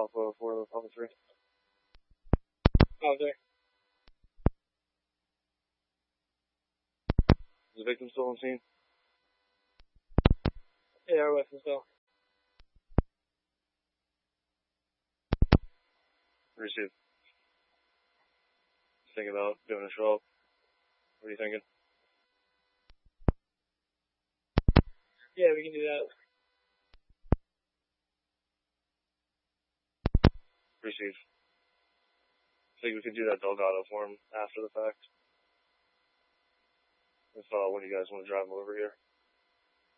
Alpha 4 Alpha 3. Oh, there. Is the victim still on scene? Yeah, we're with him still. Received. Thinking about doing a show up. What are you thinking? Yeah, we can do that. Received. Think we could do that Delgado form after the fact. If when you guys want to drive over here.